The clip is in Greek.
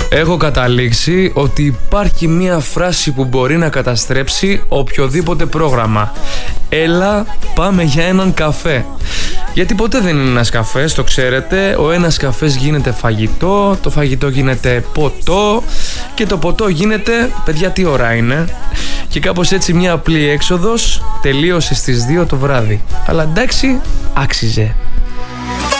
Έχω καταλήξει ότι υπάρχει μία φράση που μπορεί να καταστρέψει οποιοδήποτε πρόγραμμα. Έλα, πάμε για έναν καφέ. Γιατί ποτέ δεν είναι ένας καφές, το ξέρετε. Ο ένας καφές γίνεται φαγητό, το φαγητό γίνεται ποτό και το ποτό γίνεται, παιδιά, τι ώρα είναι? Και κάπως έτσι μια απλή έξοδος τελείωσε στις 2 το βράδυ. Αλλά εντάξει, άξιζε.